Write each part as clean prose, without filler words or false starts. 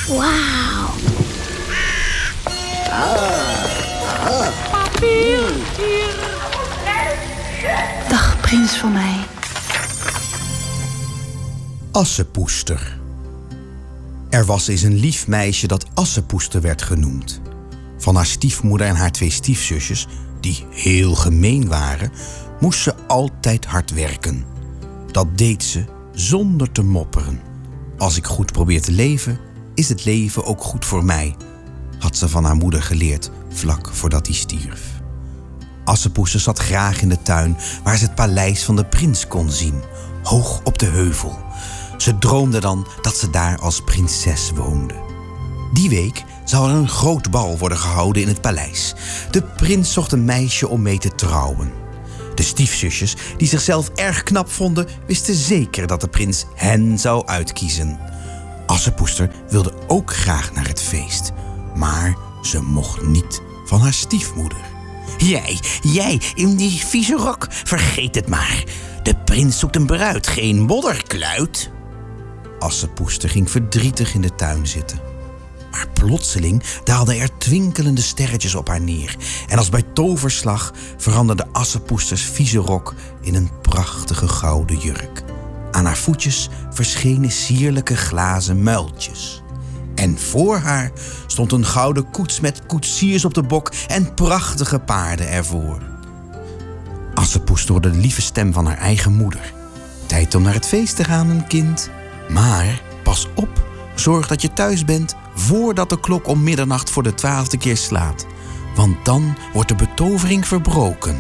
Wauw. Papier, hier. Dag, prins van mij. Assepoester. Er was eens een lief meisje dat Assepoester werd genoemd. Van haar stiefmoeder en haar 2 stiefzusjes, die heel gemeen waren, moest ze altijd hard werken. Dat deed ze zonder te mopperen. Als ik goed probeer te leven, is het leven ook goed voor mij, had ze van haar moeder geleerd vlak voordat hij stierf. Assepoester zat graag in de tuin waar ze het paleis van de prins kon zien, hoog op de heuvel. Ze droomde dan dat ze daar als prinses woonde. Die week zou er een groot bal worden gehouden in het paleis. De prins zocht een meisje om mee te trouwen. De stiefzusjes, die zichzelf erg knap vonden, wisten zeker dat de prins hen zou uitkiezen. Assepoester wilde ook graag naar het feest, maar ze mocht niet van haar stiefmoeder. Jij in die vieze rok, vergeet het maar. De prins zoekt een bruid, geen modderkluit. Assepoester ging verdrietig in de tuin zitten. Maar plotseling daalden er twinkelende sterretjes op haar neer. En als bij toverslag veranderde Assepoesters vieze rok in een prachtige gouden jurk. Aan haar voetjes verschenen sierlijke glazen muiltjes. En voor haar stond een gouden koets met koetsiers op de bok en prachtige paarden ervoor. Assepoester hoorde de lieve stem van haar eigen moeder. Tijd om naar het feest te gaan, mijn kind. Maar pas op, zorg dat je thuis bent voordat de klok om middernacht voor de 12e keer slaat. Want dan wordt de betovering verbroken.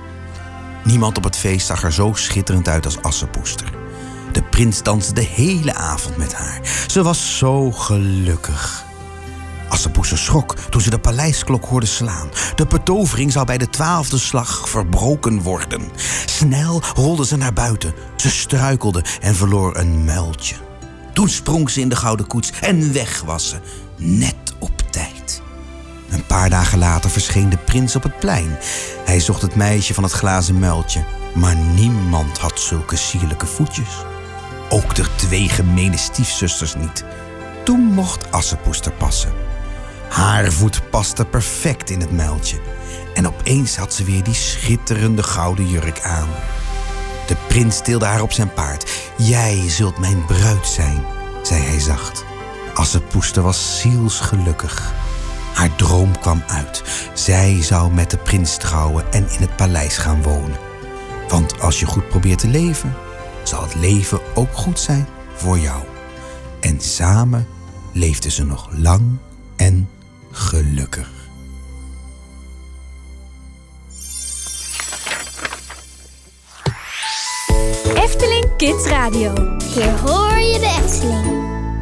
Niemand op het feest zag er zo schitterend uit als Assepoester. De prins danste de hele avond met haar. Ze was zo gelukkig. Assepoester schrok toen ze de paleisklok hoorde slaan. De betovering zou bij de 12e slag verbroken worden. Snel rolde ze naar buiten. Ze struikelde en verloor een muiltje. Toen sprong ze in de gouden koets en weg was ze. Net op tijd. Een paar dagen later verscheen de prins op het plein. Hij zocht het meisje van het glazen muiltje. Maar niemand had zulke sierlijke voetjes. Ook de 2 gemene stiefzusters niet. Toen mocht Assepoester passen. Haar voet paste perfect in het muiltje. En opeens had ze weer die schitterende gouden jurk aan. De prins tilde haar op zijn paard. Jij zult mijn bruid zijn, zei hij zacht. Assepoester was zielsgelukkig. Haar droom kwam uit. Zij zou met de prins trouwen en in het paleis gaan wonen. Want als je goed probeert te leven, zal het leven ook goed zijn voor jou. En samen leefden ze nog lang en gelukkig. Efteling Kids Radio. Hier hoor je de Efteling.